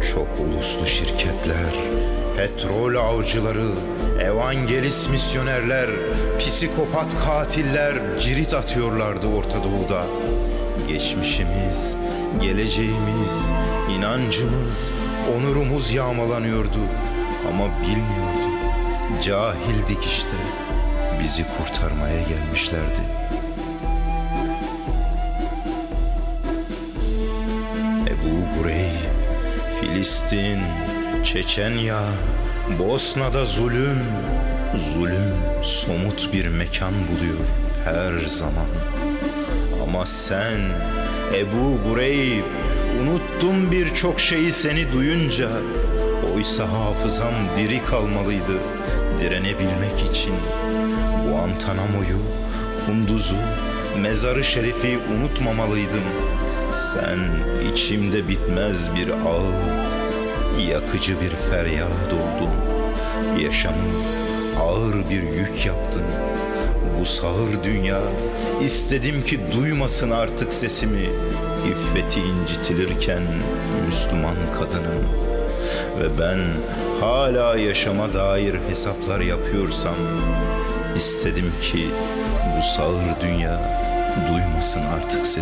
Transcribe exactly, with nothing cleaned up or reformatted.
Çok uluslu şirketler, petrol avcıları, evangelist misyonerler, psikopat katiller cirit atıyorlardı Orta Doğu'da. Geçmişimiz, geleceğimiz, inancımız, onurumuz yağmalanıyordu. Ama bilmiyorduk, cahildik işte. Bizi kurtarmaya gelmişlerdi. Ebu Gureyb, Filistin, Çeçenya, Bosna'da zulüm, zulüm somut bir mekan buluyor her zaman. Ama sen Ebu Gureyb, unuttum birçok şeyi seni duyunca. Oysa hafızam diri kalmalıydı direnebilmek için. Guantanamo'yu, Kunduz'u, Mezar-ı Şerif'i unutmamalıydım. Sen içimde bitmez bir ağıt, yakıcı bir feryat oldun. Yaşamı ağır bir yük yaptın. Bu sağır dünya istedim ki duymasın artık sesimi. İffeti incitilirken Müslüman kadınım. Ve ben hala yaşama dair hesaplar yapıyorsam, istedim ki bu sağır dünya duymasın artık sesimi.